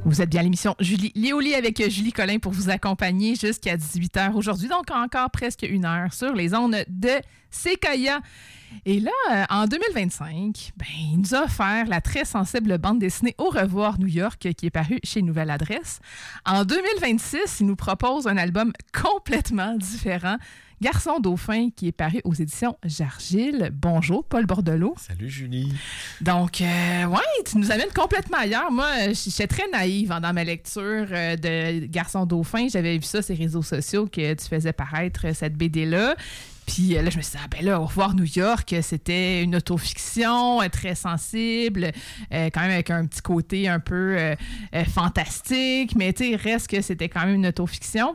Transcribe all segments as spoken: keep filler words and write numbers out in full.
Vous êtes bien à l'émission Julie Léoli avec Julie Collin pour vous accompagner jusqu'à dix-huit heures aujourd'hui. Donc, encore presque une heure sur les ondes de Séquoia. Et là, euh, en deux mille vingt-cinq, ben, il nous a offert la très sensible bande dessinée Au revoir New York qui est parue chez Nouvelle Adresse. En deux mille vingt-six, il nous propose un album complètement différent, Garçon Dauphin, qui est paru aux éditions Jargil. Bonjour, Paul Bordelot. Salut, Julie. Donc, euh, ouais, tu nous amènes complètement ailleurs. Moi, j'étais très naïve hein, dans ma lecture euh, de Garçon Dauphin. J'avais vu ça sur les réseaux sociaux que tu faisais paraître cette B D-là. Puis là, je me suis dit, ah ben là, Au revoir New York, c'était une autofiction euh, très sensible, euh, quand même avec un petit côté un peu euh, euh, fantastique, mais tu sais, reste que c'était quand même une autofiction.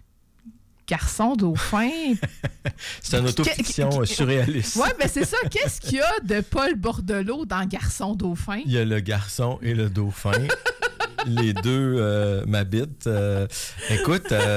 Garçon Dauphin. C'est une autofiction que, que, surréaliste. Oui, ben c'est ça. Qu'est-ce qu'il y a de Paul Bordelot dans Garçon Dauphin? Il y a le garçon et le dauphin. Les deux euh, m'habitent. Euh, écoute, euh,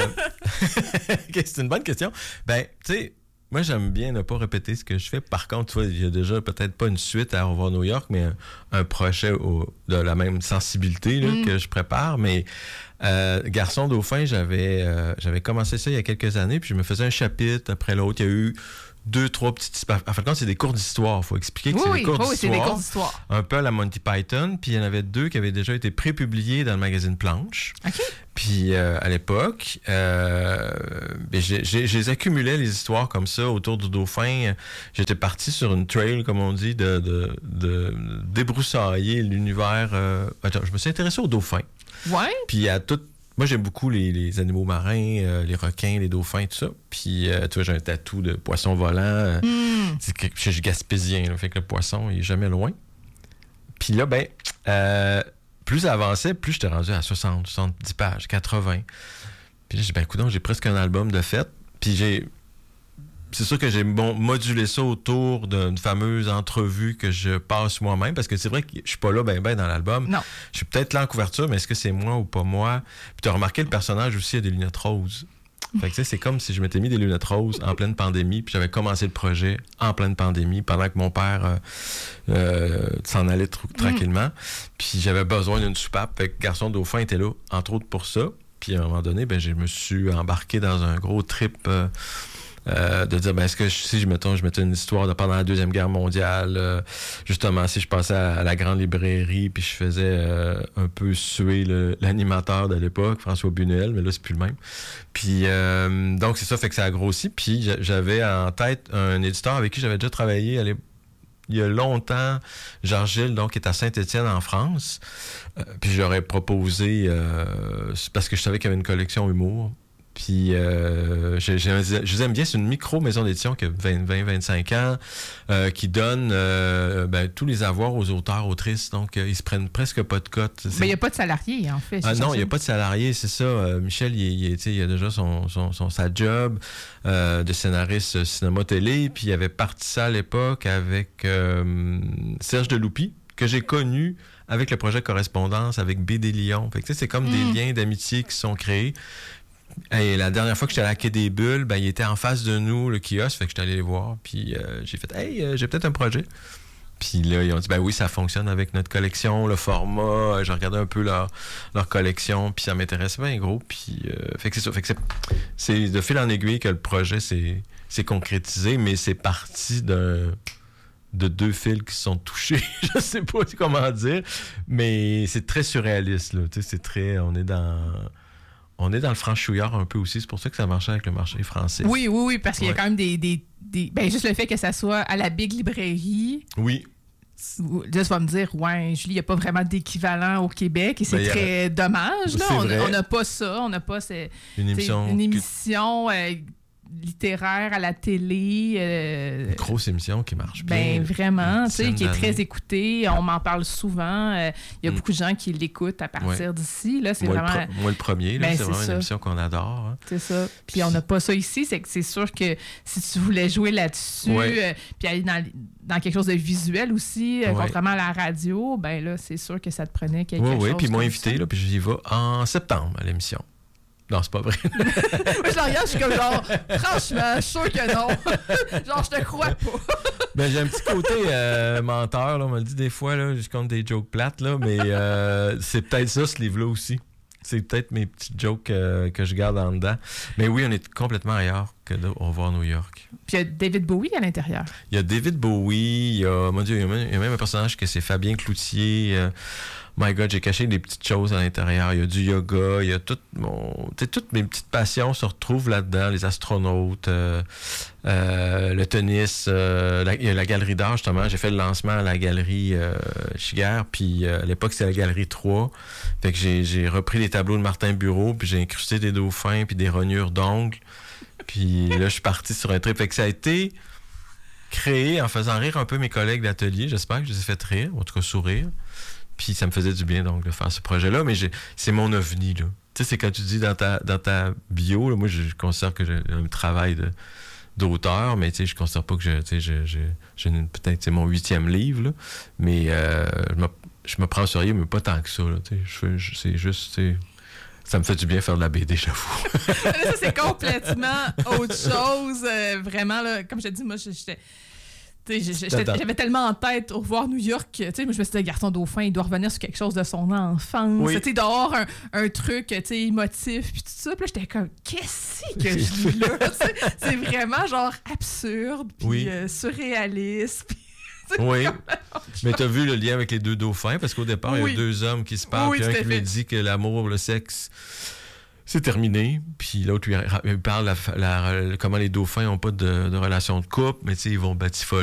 c'est une bonne question. Ben, tu sais, moi, j'aime bien ne pas répéter ce que je fais. Par contre, tu vois, il y a déjà peut-être pas une suite à Au revoir New York, mais un, un projet au, de la même sensibilité là, mm. que je prépare. Mais euh, Garçon Dauphin, j'avais, euh, j'avais commencé ça il y a quelques années, puis je me faisais un chapitre après l'autre. Il y a eu deux, trois petites... En fait, c'est des cours d'histoire. Il faut expliquer que oui, c'est, oui, des cours oui, d'histoire, c'est des cours d'histoire. Un peu à la Monty Python. Puis il y en avait deux qui avaient déjà été prépubliés dans le magazine Planche. OK. Puis euh, à l'époque, euh, ben, j'ai, j'ai, j'ai accumulé les histoires comme ça autour du dauphin. J'étais parti sur une trail, comme on dit, de, de, de débroussailler l'univers. Euh... Attends, je me suis intéressé aux dauphins. Ouais. Puis à tout... Moi, j'aime beaucoup les, les animaux marins, euh, les requins, les dauphins, tout ça. Puis, euh, tu vois, j'ai un tatou de poisson volant. Euh, mm. c'est que, je suis gaspésien, là, fait que le poisson, il est jamais loin. Puis là, ben, euh, plus ça avançait, plus j'étais rendu à soixante, soixante-dix pages, quatre-vingts. Puis là, j'ai dit, ben, écoute, j'ai presque un album de fait. Puis j'ai... C'est sûr que j'ai bon, modulé ça autour d'une fameuse entrevue que je passe moi-même, parce que c'est vrai que je suis pas là ben ben dans l'album. Non. Je suis peut-être là en couverture, mais est-ce que c'est moi ou pas moi? Puis tu as remarqué, le personnage aussi a des lunettes roses. Fait que tu sais, c'est comme si je m'étais mis des lunettes roses en pleine pandémie, puis j'avais commencé le projet en pleine pandémie, pendant que mon père euh, euh, s'en allait tr- tranquillement. Puis j'avais besoin d'une soupape. Fait que Garçon Dauphin était là, entre autres pour ça. Puis à un moment donné, ben, je me suis embarqué dans un gros trip... Euh, Euh, de dire, ben, est-ce que je, si je, mettons, je mettais une histoire de pendant la Deuxième Guerre mondiale, euh, justement, si je passais à, à la grande librairie, puis je faisais euh, un peu suer le, l'animateur de l'époque, François Bunuel, mais là, c'est plus le même. Puis, euh, donc, c'est ça, fait que ça a grossi. Puis, j'avais en tête un éditeur avec qui j'avais déjà travaillé à l'époque. Il y a longtemps, Jargil, donc, est à Saint-Étienne, en France. Euh, puis, j'aurais proposé, euh, parce que je savais qu'il y avait une collection humour. Puis, euh, je, je, je vous aime bien, c'est une micro-maison d'édition qui a vingt à vingt-cinq ans, euh, qui donne euh, ben, tous les avoirs aux auteurs, autrices. Donc, euh, ils se prennent presque pas de cote. C'est... Mais il n'y a pas de salarié, en fait. Ah, non, il n'y a pas de salarié, c'est ça. Euh, Michel, il, il, il, il a déjà son, son, son, sa job euh, de scénariste cinéma-télé. Puis, il avait parti ça à l'époque avec euh, Serge Deloupi, que j'ai connu avec le projet Correspondance, avec B D Lyon. Fait que, c'est comme mmh. des liens d'amitié qui sont créés. Et la dernière fois que j'étais à la Quai des Bulles, ben, il était en face de nous, le kiosque, fait que j'étais allé les voir, puis euh, j'ai fait « Hey, euh, j'ai peut-être un projet ». Puis là, ils ont dit « Ben oui, ça fonctionne avec notre collection, le format. » J'ai regardé un peu leur, leur collection, puis ça m'intéressait bien gros. Puis, euh, fait que c'est ça. Fait que c'est, c'est de fil en aiguille que le projet s'est, s'est concrétisé, mais c'est parti d'un... de deux fils qui se sont touchés, je sais pas comment dire, mais c'est très surréaliste, là. Tu sais, c'est très... On est dans... On est dans le franchouillard un peu aussi. C'est pour ça que ça marchait avec le marché français. Oui, oui, oui, parce qu'il ouais. y a quand même des... des, des ben, juste le fait que ça soit à la Big Librairie. Oui. Là, tu vas me dire, ouais, Julie, il n'y a pas vraiment d'équivalent au Québec et c'est ben, très a... dommage. Là. C'est on n'a pas ça. On n'a pas c'est, une émission... Une émission... Euh, littéraire à la télé. Euh, Une grosse émission qui marche bien. Ben vraiment, tu sais, qui est très écoutée. On m'en parle souvent. Il euh, y a mm. beaucoup de gens qui l'écoutent à partir ouais. d'ici. Là, c'est moi, vraiment... le pro- moi, le premier, là, ben, c'est, c'est vraiment ça. Une émission qu'on adore. Hein. C'est ça. Puis, puis on n'a pas ça ici. C'est que c'est sûr que si tu voulais jouer là-dessus, ouais. euh, puis aller dans, dans quelque chose de visuel aussi, euh, ouais. contrairement à la radio, ben là, c'est sûr que ça te prenait quelque ouais, chose. Oui, oui, puis ils m'ont invité, ça. Là, puis j'y vais en septembre à l'émission. Non, c'est pas vrai. Moi, je la regarde, je suis comme genre, franchement, je suis sûr que non. Genre, je te crois pas. Ben, j'ai un petit côté euh, menteur, là, on me le dit des fois, là, je compte des jokes plates, là, mais euh, c'est peut-être ça, ce livre-là aussi. C'est peut-être mes petites jokes euh, que je garde en dedans. Mais oui, on est complètement ailleurs que de Au revoir New York. Puis il y a David Bowie à l'intérieur. Il y a David Bowie, il y a, mon Dieu, il y a même, il y a même un personnage que c'est Fabien Cloutier. Euh, My God, j'ai caché des petites choses à l'intérieur. Il y a du yoga, il y a tout mon, tu sais, toutes mes petites passions se retrouvent là-dedans. Les astronautes, euh, euh, le tennis, euh, la, il y a la galerie d'art, justement. J'ai fait le lancement à la galerie euh, Chiguère, puis euh, à l'époque, c'était la galerie trois. Fait que j'ai, j'ai repris les tableaux de Martin Bureau, puis j'ai incrusté des dauphins, puis des rognures d'ongles. Puis là, je suis parti sur un trip. Fait que ça a été créé en faisant rire un peu mes collègues d'atelier. J'espère que je les ai fait rire, ou en tout cas sourire. Puis ça me faisait du bien, donc, de faire ce projet-là. Mais j'ai, c'est mon ovni, là. Tu sais, c'est quand tu dis dans ta, dans ta bio, là, moi, je, je considère que j'ai un travail de, d'auteur, mais tu sais, je considère pas que je, tu sais, je, je, j'ai une, peut-être c'est mon huitième livre, là. Mais euh, je, me, je me prends au sérieux, mais pas tant que ça, là. Tu sais, je fais, je, c'est juste, tu sais, ça me fait du bien faire de la B D, j'avoue. Ça, c'est complètement autre chose. Euh, vraiment, là, comme je te dis, moi, j'étais... J'avais tellement en tête Au revoir New York, tu sais, moi je me suis dit, garçon dauphin, il doit revenir sur quelque chose de son enfance, oui. Tu sais, d'avoir un, un truc, tu sais, émotif, puis tout ça, puis là, j'étais comme, qu'est-ce que je lis là? C'est vraiment genre absurde, puis oui. euh, surréaliste, puis... Oui, mais tu as vu le lien avec les deux dauphins, parce qu'au départ, il oui. y a deux hommes qui se parlent, oui, puis un qui fait. lui dit que l'amour, le sexe... c'est terminé. Puis l'autre lui, lui parle la, la, comment les dauphins n'ont pas de, de relation de couple, mais tu sais, ils vont batifoler.